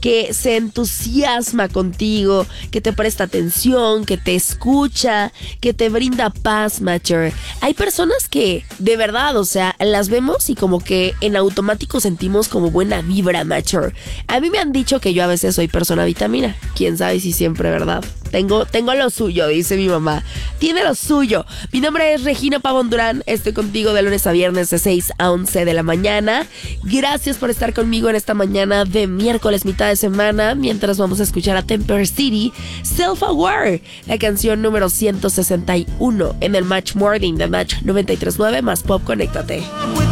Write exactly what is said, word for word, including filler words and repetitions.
que se entusiasma contigo, que te presta atención, que te escucha, que te brinda paz, Matcher. Hay personas que, de verdad, o sea, las vemos y como que en automático sentimos como buena vibra, Matcher. A mí me han dicho que yo a veces soy persona vitamina. Quién sabe si siempre, ¿verdad? Tengo, tengo lo suyo, dice mi mamá. Tiene lo suyo. Mi nombre es Regina Pavón Durán. Estoy contigo de lunes a viernes de seis a once de la mañana. Gracias por estar conmigo en esta mañana de miércoles, mitad de semana. Mientras vamos a escuchar a Temper City, Self Aware, la canción número ciento sesenta y uno en el Match Morning de Match noventa y tres punto nueve más Pop. Conéctate.